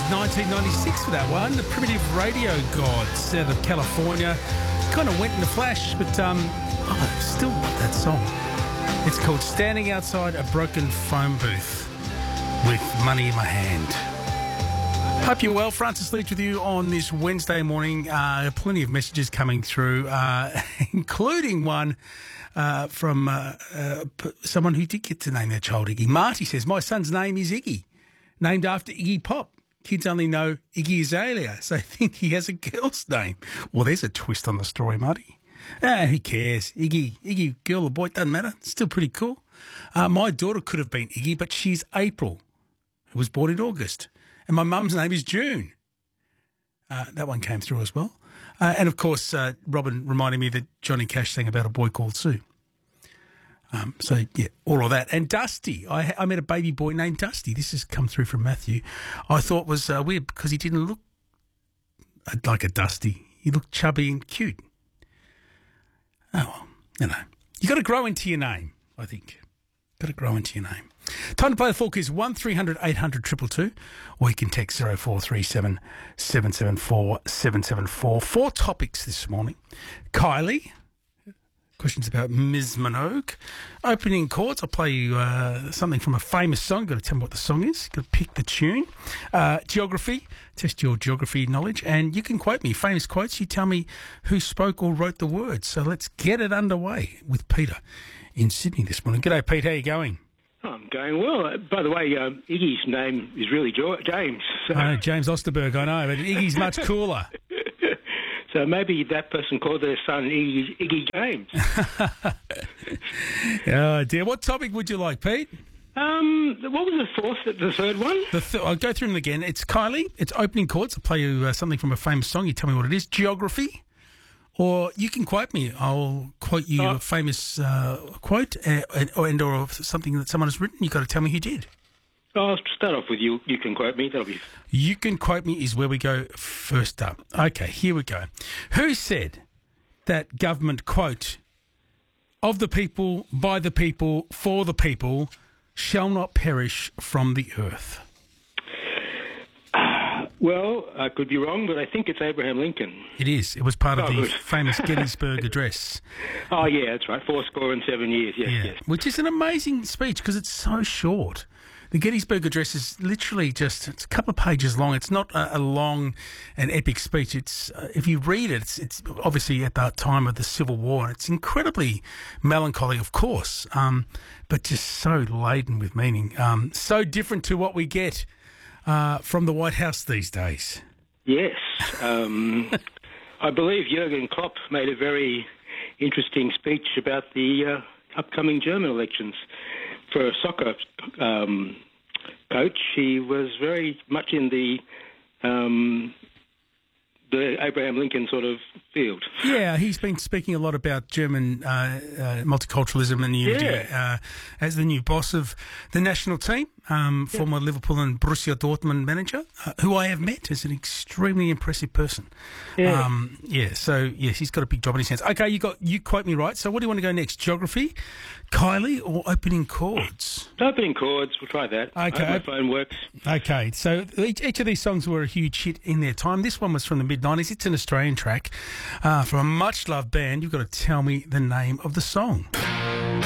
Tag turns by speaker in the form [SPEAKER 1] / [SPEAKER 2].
[SPEAKER 1] 1996 for that one. The Primitive Radio Gods out of California. Kind of went in a flash, but I still love that song. It's called Standing Outside a Broken Phone Booth with Money in My Hand. Hope you're well. Francis Leach with you on this Wednesday morning. Plenty of messages coming through, including one from someone who did get to name their child Iggy. Marty says, my son's name is Iggy, named after Iggy Pop. Kids only know Iggy Azalea, so think he has a girl's name. Well, there's a twist on the story, Marty. Who cares? Iggy, girl or boy, doesn't matter. It's still pretty cool. My daughter could have been Iggy, but she's April, who was born in August. And my mum's name is June. That one came through as well. And, of course, Robin reminded me that Johnny Cash sang about a boy called Sue. So, yeah, all of that. And Dusty. I met a baby boy named Dusty. This has come through from Matthew. I thought was weird because he didn't look like a Dusty. He looked chubby and cute. Oh, well, you got to grow into your name, I think. Got to grow into your name. Time to play the full quiz, 1300 800 222, or you can text 0437 774 774. 4 topics this morning. Kylie. Questions about Ms. Minogue. Opening chords. I'll play you something from a famous song. You've got to tell me what the song is. You've got to pick the tune. Geography. Test your geography knowledge. And you can quote me. Famous quotes. You tell me who spoke or wrote the words. So let's get it underway with Peter in Sydney this morning. G'day, Pete. How are you going?
[SPEAKER 2] I'm going well. By the way, Iggy's name is really James. So.
[SPEAKER 1] James Osterberg, I know. But Iggy's much cooler.
[SPEAKER 2] So maybe that person called their son Iggy James.
[SPEAKER 1] Oh, dear. What topic would you like, Pete?
[SPEAKER 2] What was the third one?
[SPEAKER 1] I'll go through them again. It's Kylie. It's opening chords. I'll play you something from a famous song. You tell me what it is. Geography. Or you can quote me. I'll quote you a famous quote or something that someone has written. You've got to tell me who did.
[SPEAKER 2] I'll start off with you. You can quote me. That'll be...
[SPEAKER 1] You can quote me is where we go first up. Okay, here we go. Who said that government, quote, of the people, by the people, for the people, shall not perish from the earth?
[SPEAKER 2] Well, I could be wrong, but I think it's Abraham Lincoln.
[SPEAKER 1] It is. It was part of the famous Gettysburg Address.
[SPEAKER 2] Oh, yeah, that's right. 7 years, yes.
[SPEAKER 1] Which is an amazing speech because it's so short. The Gettysburg Address is literally it's a couple of pages long. It's not a long and epic speech. It's if you read it, it's obviously at that time of the Civil War, and it's incredibly melancholy, of course, but just so laden with meaning. So different to what we get from the White House these days.
[SPEAKER 2] Yes. I believe Jurgen Klopp made a very interesting speech about the upcoming German elections. For a soccer coach, he was very much in the Abraham Lincoln sort of field.
[SPEAKER 1] Yeah, he's been speaking a lot about German multiculturalism and unity as the new boss of the national team, former Liverpool and Borussia Dortmund manager, who I have met as an extremely impressive person.
[SPEAKER 2] Yeah.
[SPEAKER 1] So, yes, he's got a big job in his hands. Okay, you quote me right. So what do you want to go next? Geography, Kylie, or opening chords?
[SPEAKER 2] Opening chords, we'll try that. Okay. I hope my phone works.
[SPEAKER 1] Okay, so each of these songs were a huge hit in their time. This one was from the mid-90s. It's an Australian track from a much-loved band. You've got to tell me the name of the song.